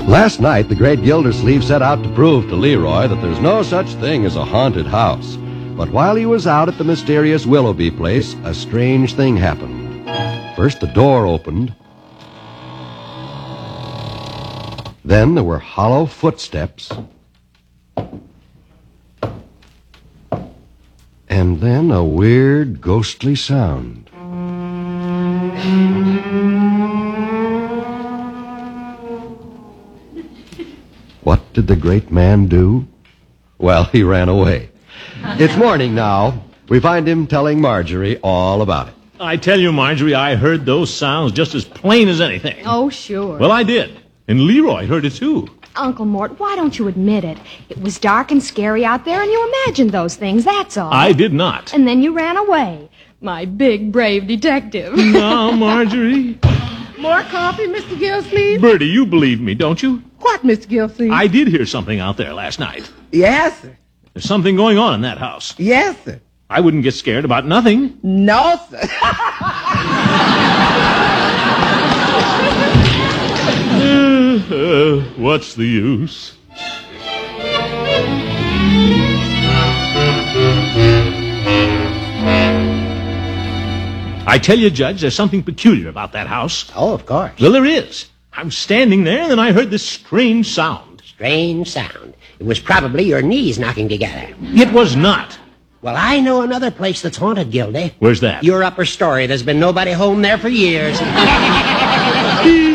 Last night, the great Gildersleeve set out to prove to Leroy that there's no such thing as a haunted house. But while he was out at the mysterious Willoughby place, a strange thing happened. First, the door opened. Then there were hollow footsteps. And then a weird, ghostly sound. What did the great man do? Well, he ran away. It's morning now. We find him telling Marjorie all about it. I tell you, Marjorie, I heard those sounds just as plain as anything. Oh, sure. Well, I did. And Leroy heard it, too. Uncle Mort, why don't you admit it? It was dark and scary out there, and you imagined those things, that's all. I did not. And then you ran away. My big, brave detective. Now, Marjorie. More coffee, Mr. Gilsleeve? Bertie, you believe me, don't you? What, Mr. Gilsleeve? I did hear something out there last night. Yes, sir. There's something going on in that house. Yes, sir. I wouldn't get scared about nothing. No, sir. What's the use? I tell you, Judge, there's something peculiar about that house. Oh, of course. Well, there is. I was standing there, and then I heard this strange sound. Strange sound. It was probably your knees knocking together. It was not. Well, I know another place that's haunted, Gildy. Where's that? Your upper story. There's been nobody home there for years.